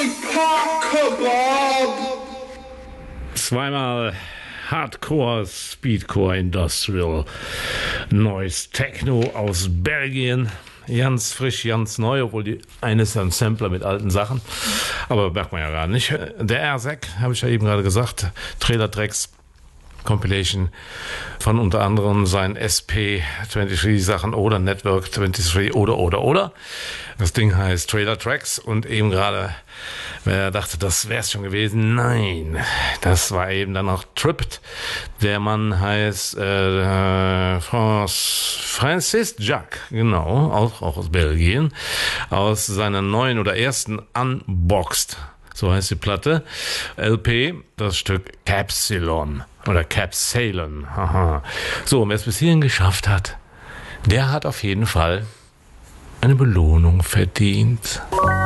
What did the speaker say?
Zweimal Hardcore, Speedcore, Industrial, Noise, Techno aus Belgien. Ganz frisch, ganz neu, obwohl die eine ist ein Sampler mit alten Sachen. Aber merkt man ja gar nicht. Der RSEC, habe ich ja eben gerade gesagt, Trailer Tracks Compilation von unter anderem seinen SP23 Sachen oder Network 23 oder. Das Ding heißt Trailer Tracks und eben gerade, wer dachte, das wäre es schon gewesen, nein, das war eben dann auch Tripped. Der Mann heißt Francis Jacques, genau, auch aus Belgien, aus seiner neuen oder ersten Unboxed, so heißt die Platte, LP, das Stück Capsilon oder Capsalon. Aha. So, und wer es bis hierhin geschafft hat, der hat auf jeden Fall eine Belohnung verdient.